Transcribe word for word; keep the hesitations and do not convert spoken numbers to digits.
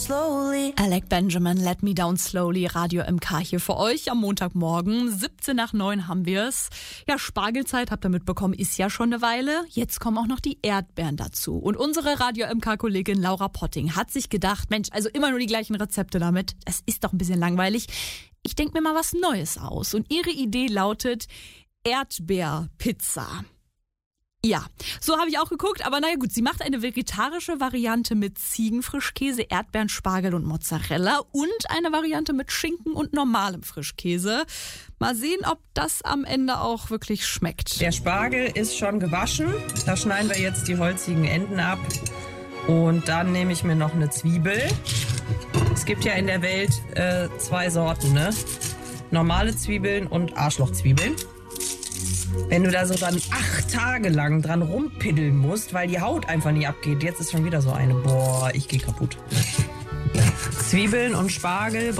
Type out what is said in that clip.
Slowly. Alec Benjamin, Let Me Down Slowly, Radio M K hier für euch am Montagmorgen. siebzehn nach neun haben wir es. Ja, Spargelzeit, habt ihr mitbekommen, ist ja schon eine Weile. Jetzt kommen auch noch die Erdbeeren dazu. Und unsere Radio M K-Kollegin Laura Potting hat sich gedacht, Mensch, also immer nur die gleichen Rezepte damit. Das ist doch ein bisschen langweilig. Ich denke mir mal was Neues aus. Und ihre Idee lautet Erdbeerpizza. Ja, so habe ich auch geguckt, aber naja gut, sie macht eine vegetarische Variante mit Ziegenfrischkäse, Erdbeeren, Spargel und Mozzarella und eine Variante mit Schinken und normalem Frischkäse. Mal sehen, ob das am Ende auch wirklich schmeckt. Der Spargel ist schon gewaschen, da schneiden wir jetzt die holzigen Enden ab und dann nehme ich mir noch eine Zwiebel. Es gibt ja in der Welt äh, zwei Sorten, ne? Normale Zwiebeln und Arschlochzwiebeln. Wenn du da so dann acht Tage lang dran rumpiddeln musst, weil die Haut einfach nicht abgeht. Jetzt ist schon wieder so eine. Boah, ich gehe kaputt. Zwiebeln und Spargel